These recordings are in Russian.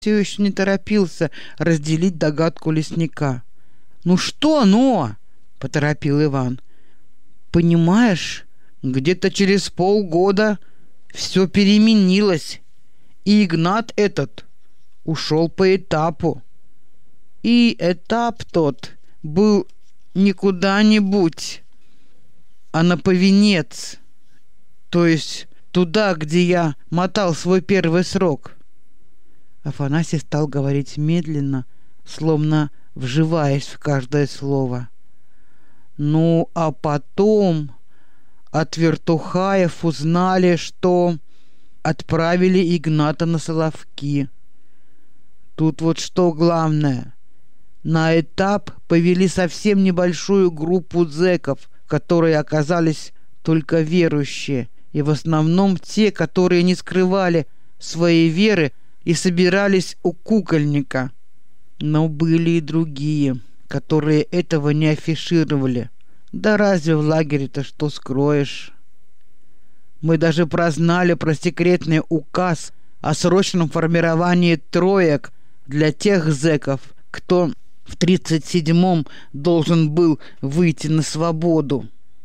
все еще не торопился разделить догадку лесника. «Ну что, но?» — поторопил Иван. «Понимаешь, где-то через полгода все переменилось, и Игнат этот ушел по этапу. И этап тот был не куда-нибудь, а на Повинец, то есть туда, где я мотал свой первый срок». Афанасий стал говорить медленно, словно вживаясь в каждое слово. «Ну, а потом от Вертухаев узнали, что отправили Игната на Соловки. Тут вот что главное. На этап повели совсем небольшую группу зэков, которые оказались только верующие, и в основном те, которые не скрывали своей веры и собирались у кукольника. Но были и другие, которые этого не афишировали. Да разве в лагере-то что скроешь? Мы даже прознали про секретный указ о срочном формировании троек для тех зэков, кто в 37-м должен был выйти на свободу.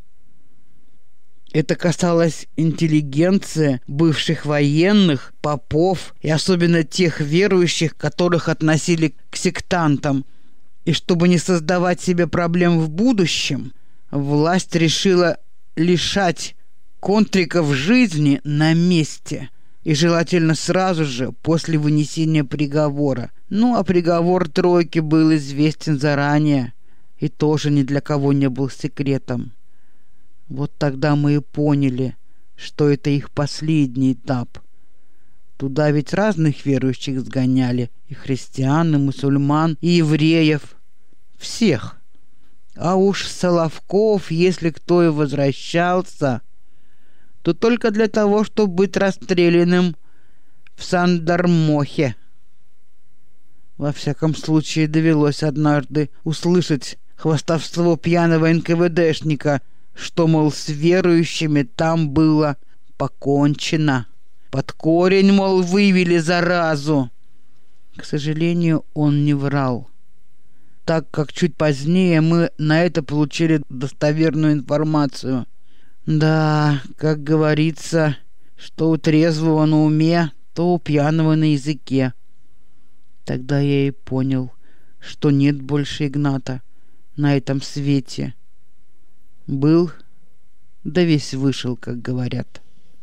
Это касалось интеллигенции, бывших военных, попов и особенно тех верующих, которых относили к сектантам. И чтобы не создавать себе проблем в будущем, власть решила лишать контриков жизни на месте, и желательно сразу же после вынесения приговора. Ну, а приговор тройки был известен заранее и тоже ни для кого не был секретом. Вот тогда мы и поняли, что это их последний этап. Туда ведь разных верующих сгоняли, и христиан, и мусульман, и евреев, всех. А уж Соловков, если кто и возвращался, то только для того, чтобы быть расстрелянным в Сандармохе. Во всяком случае, довелось однажды услышать хвастовство пьяного НКВДшника, что, мол, с верующими там было покончено. Под корень, мол, вывели заразу. К сожалению, он не врал, так как чуть позднее мы на это получили достоверную информацию. Да, как говорится, что у трезвого на уме, то у пьяного на языке. Тогда я и понял, что нет больше Игната на этом свете. Был, да весь вышел, как говорят.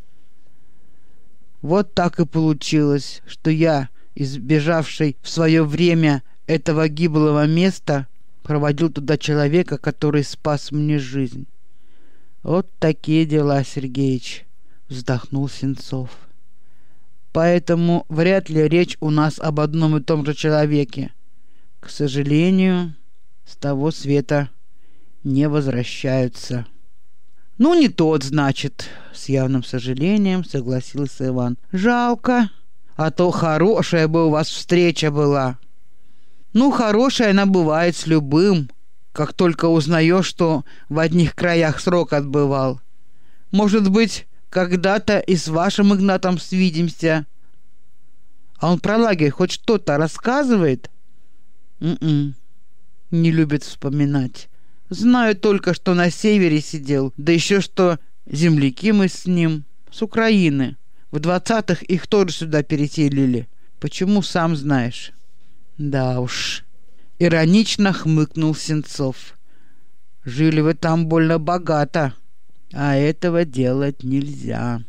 Вот так и получилось, что я, избежавший в свое время этого гиблого места, проводил туда человека, который спас мне жизнь. Вот такие дела, Сергеич, вздохнул Сенцов. Поэтому вряд ли речь у нас об одном и том же человеке. К сожалению, с того света не возвращаются. Ну, не тот, значит, с явным сожалением согласился Иван. Жалко, а то хорошая бы у вас встреча была. Ну, хорошая она бывает с любым, как только узнаешь, что в одних краях срок отбывал. Может быть, когда-то и с вашим Игнатом свидимся. А он про лагерь хоть что-то рассказывает? Не любит вспоминать. Знаю только, что на севере сидел, да еще что земляки мы с ним, с Украины. В 20-х их тоже сюда переселили. Почему, сам знаешь. Да уж, иронично хмыкнул Сенцов. Жили вы там больно богато, а этого делать нельзя.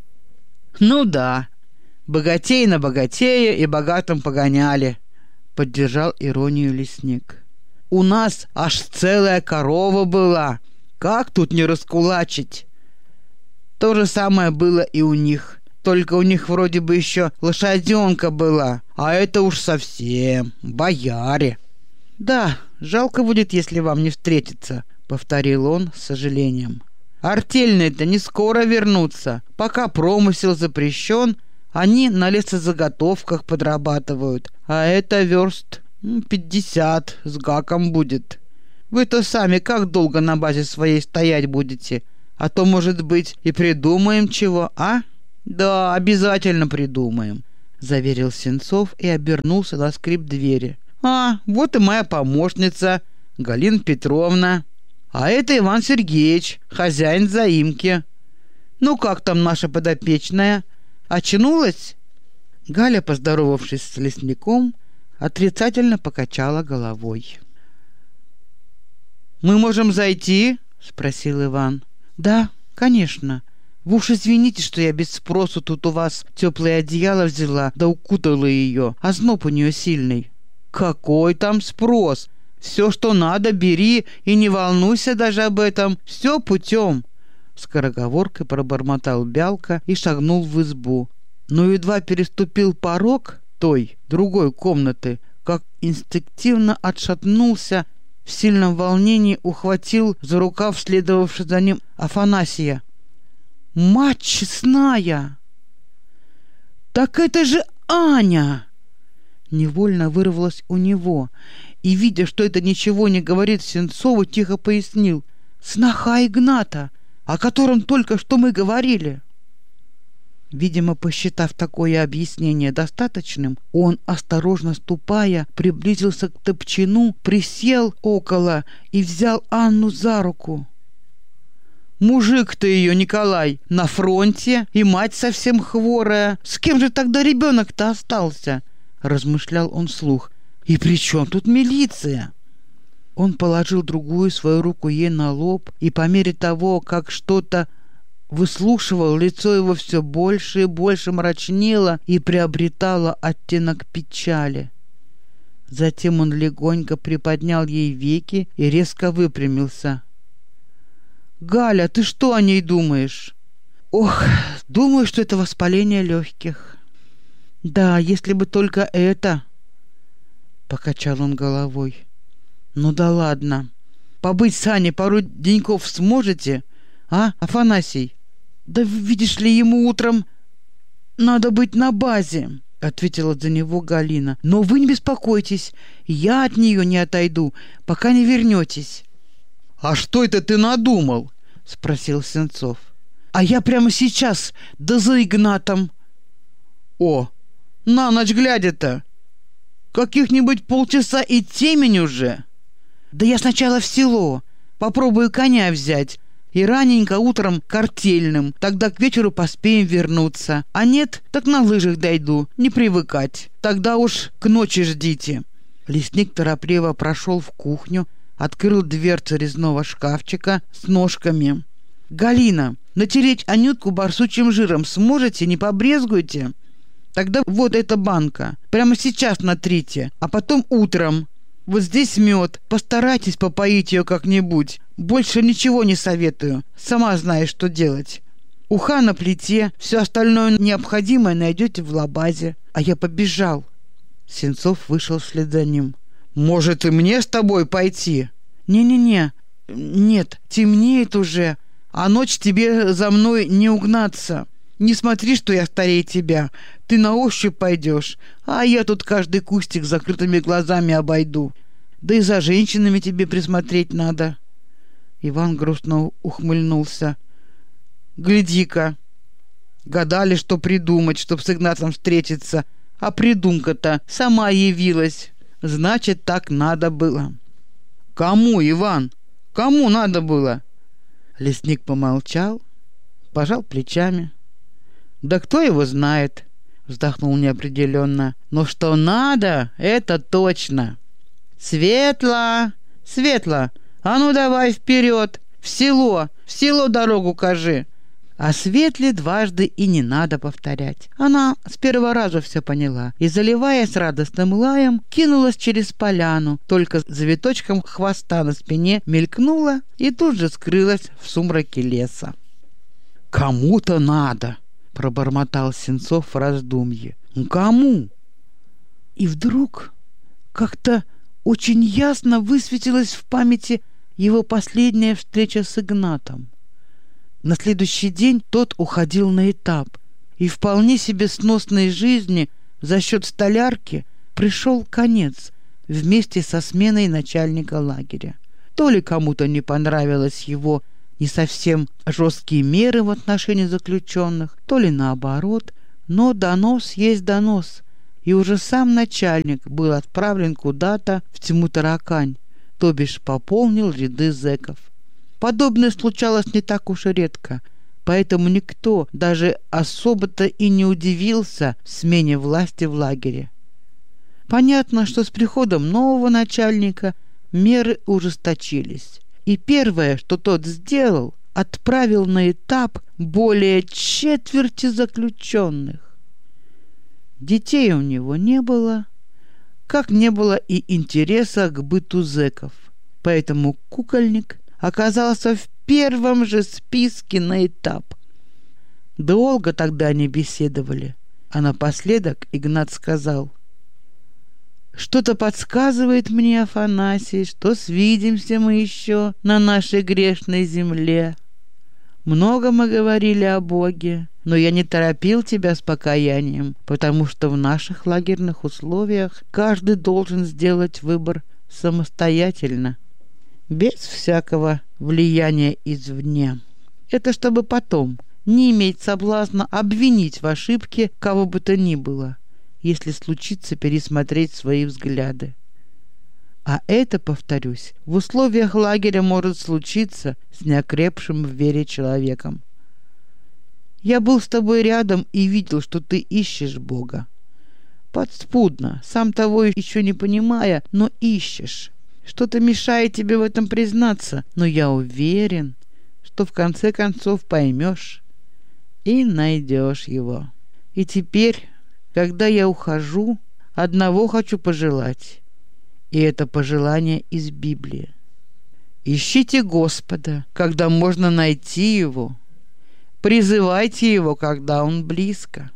Ну да, богатей на богатея и богатым погоняли, поддержал иронию лесник. У нас аж целая корова была. Как тут не раскулачить? То же самое было и у них. Только у них вроде бы еще лошаденка была. А это уж совсем бояре. Да, жалко будет, если вам не встретиться, повторил он с сожалением. Артельные-то не скоро вернутся. Пока промысел запрещен, они на лесозаготовках подрабатывают. А это верст 50 с гаком будет. Вы-то сами как долго на базе своей стоять будете? А то, может быть, и придумаем чего, а? Да, обязательно придумаем. — заверил Сенцов и обернулся на скрип двери. «А, вот и моя помощница, Галина Петровна. А это Иван Сергеевич, хозяин заимки. Ну как там наша подопечная? Очнулась?» Галя, поздоровавшись с лесником, отрицательно покачала головой. «Мы можем зайти?» — спросил Иван. «Да, конечно. Вы уж извините, что я без спросу тут у вас теплое одеяло взяла, да укутала ее. Озноб у нее сильный». «Какой там спрос? Все, что надо, бери и не волнуйся даже об этом. Все путем». Скороговоркой пробормотал Бялка и шагнул в избу. Но едва переступил порог той, другой комнаты, как инстинктивно отшатнулся, в сильном волнении ухватил за рукав следовавший за ним Афанасия. «Мать честная! Так это же Аня!» Невольно вырвалось у него, и, видя, что это ничего не говорит Сенцову, тихо пояснил: «Сноха Игната, о котором только что мы говорили». Видимо, посчитав такое объяснение достаточным, он, осторожно ступая, приблизился к топчину, присел около и взял Анну за руку. «Мужик ты ее, Николай, на фронте, и мать совсем хворая. С кем же тогда ребенок-то остался?» — размышлял он вслух. «И при чем тут милиция?» Он положил другую свою руку ей на лоб, и по мере того, как что-то выслушивал, лицо его все больше и больше мрачнело и приобретало оттенок печали. Затем он легонько приподнял ей веки и резко выпрямился. «Галя, ты что о ней думаешь?» «Ох, думаю, что это воспаление легких». «Да, если бы только это...» — покачал он головой. «Ну да ладно. Побыть с Аней пару деньков сможете, а, Афанасий?» «Да видишь ли, ему утром надо быть на базе», — ответила за него Галина. «Но вы не беспокойтесь, я от нее не отойду, пока не вернетесь». «А что это ты надумал?» — спросил Сенцов. «А я прямо сейчас, да за Игнатом». «О, на ночь глядя-то! Каких-нибудь полчаса и темень уже!» «Да я сначала в село, попробую коня взять, и раненько утром к артельным, тогда к вечеру поспеем вернуться. А нет, так на лыжах дойду, не привыкать. Тогда уж к ночи ждите». Лесник торопливо прошел в кухню, открыл дверцу резного шкафчика с ножками. «Галина, натереть Анютку барсучьим жиром сможете, не побрезгуйте? Тогда вот эта банка, прямо сейчас натрите, а потом утром. Вот здесь мед, постарайтесь попоить ее как-нибудь. Больше ничего не советую, сама знаешь, что делать. Уха на плите, все остальное необходимое найдете в лабазе». А я побежал. Сенцов вышел вслед за ним. «Может, и мне с тобой пойти?» «Не-не-не, нет, темнеет уже, а ночь тебе за мной не угнаться. Не смотри, что я старее тебя, ты на ощупь пойдешь, а я тут каждый кустик с закрытыми глазами обойду. Да и за женщинами тебе присмотреть надо». Иван грустно ухмыльнулся. «Гляди-ка, гадали, что придумать, чтоб с Игнатом встретиться, а придумка-то сама явилась. Значит, так надо было». «Кому, Иван? Кому надо было?» Лесник помолчал, пожал плечами. «Да кто его знает?» — вздохнул неопределенно. «Но что надо, это точно. Светла, Светла, а ну давай вперед, в село дорогу кажи». А Светле дважды и не надо повторять. Она с первого раза все поняла и, заливаясь радостным лаем, кинулась через поляну, только завиточком хвоста на спине мелькнула и тут же скрылась в сумраке леса. «Кому-то надо!» — пробормотал Сенцов в раздумье. «Кому?» И вдруг как-то очень ясно высветилась в памяти его последняя встреча с Игнатом. На следующий день тот уходил на этап, и вполне себе сносной жизни за счет столярки пришел конец вместе со сменой начальника лагеря. То ли кому-то не понравилось его не совсем жесткие меры в отношении заключенных, то ли наоборот, Но донос есть донос, и уже сам начальник был отправлен куда-то в тьму таракань, то бишь пополнил ряды зэков. Подобное случалось не так уж и редко, поэтому никто даже особо-то и не удивился смене власти в лагере. Понятно, что с приходом нового начальника меры ужесточились, и первое, что тот сделал, отправил на этап более четверти заключенных. Детей у него не было, как не было и интереса к быту зэков, поэтому кукольник оказался в первом же списке на этап. Долго тогда они беседовали, а напоследок Игнат сказал: «Что-то подсказывает мне, Афанасий, что свидимся мы еще на нашей грешной земле. Много мы говорили о Боге, но я не торопил тебя с покаянием, потому что в наших лагерных условиях каждый должен сделать выбор самостоятельно, без всякого влияния извне. Это чтобы потом не иметь соблазна обвинить в ошибке кого бы то ни было, если случится пересмотреть свои взгляды. А это, повторюсь, в условиях лагеря может случиться с неокрепшим в вере человеком. Я был с тобой рядом и видел, что ты ищешь Бога. Подспудно, сам того еще не понимая, но ищешь. Что-то мешает тебе в этом признаться, но я уверен, что в конце концов поймешь и найдешь его. И теперь, когда я ухожу, одного хочу пожелать, и это пожелание из Библии. Ищите Господа, когда можно найти Его. Призывайте Его, когда Он близко.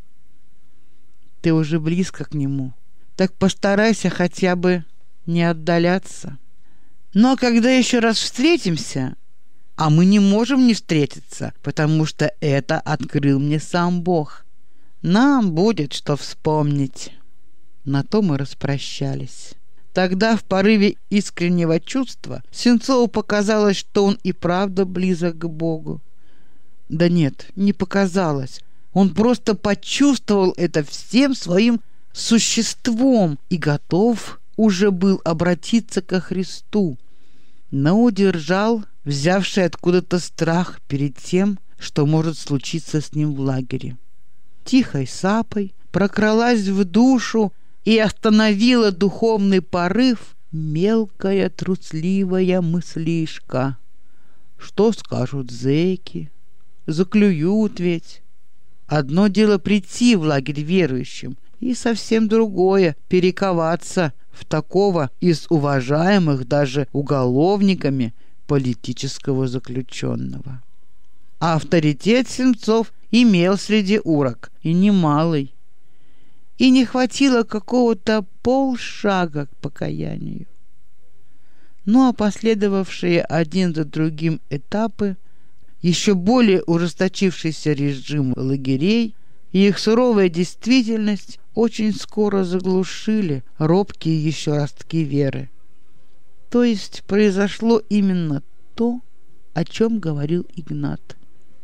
Ты уже близко к Нему, так постарайся хотя бы не отдаляться. Но когда еще раз встретимся, а мы не можем не встретиться, потому что это открыл мне сам Бог, нам будет что вспомнить». На то мы распрощались. Тогда в порыве искреннего чувства Сенцову показалось, что он и правда близок к Богу. Да нет, не показалось. Он просто почувствовал это всем своим существом и готов уже был обратиться ко Христу, но удержал взявший откуда-то страх перед тем, что может случиться с ним в лагере. Тихой сапой прокралась в душу и остановила духовный порыв мелкая трусливая мыслишка. Что скажут зэки? Заклюют ведь. Одно дело прийти в лагерь верующим, и совсем другое — перековаться в такого из уважаемых даже уголовниками политического заключенного. А авторитет Сенцов имел среди урок, и немалый. И не хватило какого-то полшага к покаянию. Ну а последовавшие один за другим этапы, еще более ужесточившийся режим лагерей и их суровая действительность очень скоро заглушили робкие еще ростки веры. То есть произошло именно то, о чем говорил Игнат.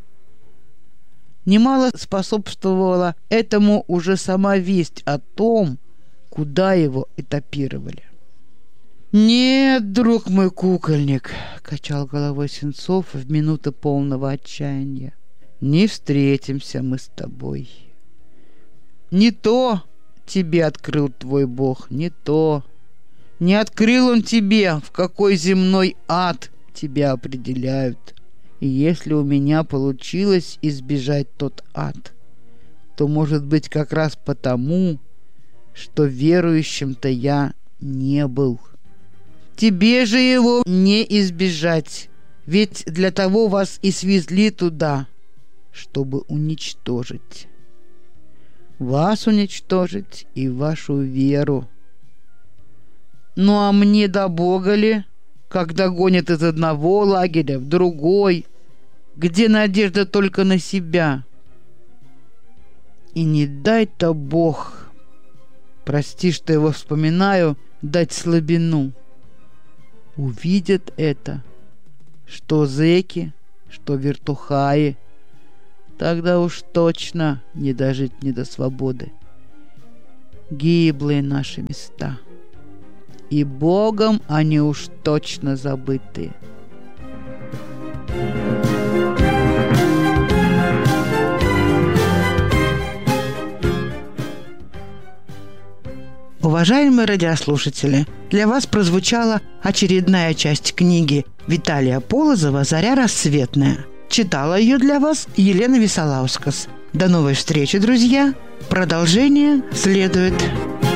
Немало способствовала этому уже сама весть о том, куда его этапировали. «Нет, друг мой кукольник», — качал головой Сенцов в минуты полного отчаяния, — «не встретимся мы с тобой. Не то тебе открыл твой Бог, не то. Не открыл он тебе, в какой земной ад тебя определяют. И если у меня получилось избежать тот ад, то, может быть, как раз потому, что верующим-то я не был. Тебе же его не избежать, ведь для того вас и свезли туда, чтобы уничтожить. Вас уничтожить и вашу веру. Ну а мне до Бога ли, когда гонят из одного лагеря в другой, где надежда только на себя? И не дай-то Бог, прости, что его вспоминаю, дать слабину. Увидят это, что зэки, что вертухаи, тогда уж точно не дожить мне до свободы. Гиблые наши места, и Богом они уж точно забытые. Уважаемые радиослушатели, для вас прозвучала очередная часть книги Виталия Полозова «Заря рассветная». Читала ее для вас Елена Висолаускас. До новой встречи, друзья! Продолжение следует.